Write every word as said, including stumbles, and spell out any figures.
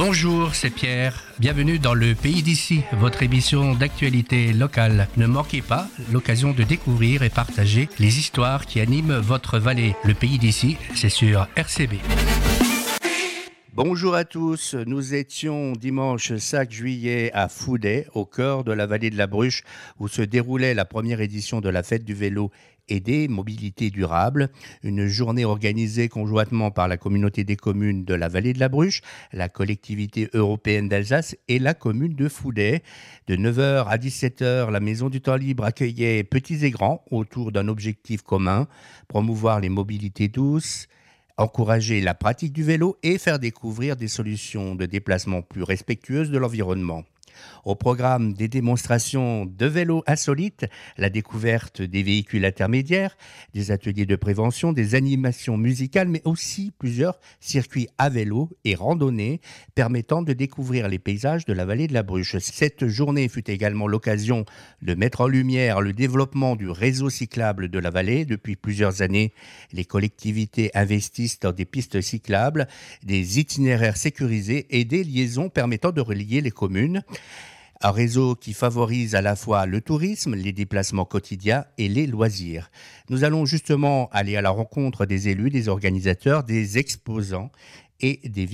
Bonjour, c'est Pierre. Bienvenue dans le Pays d'ici, votre émission d'actualité locale. Ne manquez pas l'occasion de découvrir et partager les histoires qui animent votre vallée. Le Pays d'ici, c'est sur R C B. Bonjour à tous, nous étions dimanche cinq juillet à Fouday, au cœur de la vallée de la Bruche, où se déroulait la première édition de la fête du vélo et des mobilités durables, une journée organisée conjointement par la communauté des communes de la vallée de la Bruche, la collectivité européenne d'Alsace et la commune de Fouday. De neuf heures à dix-sept heures, la Maison du Temps Libre accueillait petits et grands autour d'un objectif commun, promouvoir les mobilités douces, encourager la pratique du vélo et faire découvrir des solutions de déplacement plus respectueuses de l'environnement. Au programme des démonstrations de vélos insolites, la découverte des véhicules intermédiaires, des ateliers de prévention, des animations musicales, mais aussi plusieurs circuits à vélo et randonnées permettant de découvrir les paysages de la vallée de la Bruche. Cette journée fut également l'occasion de mettre en lumière le développement du réseau cyclable de la vallée. Depuis plusieurs années, les collectivités investissent dans des pistes cyclables, des itinéraires sécurisés et des liaisons permettant de relier les communes. Un réseau qui favorise à la fois le tourisme, les déplacements quotidiens et les loisirs. Nous allons justement aller à la rencontre des élus, des organisateurs, des exposants et des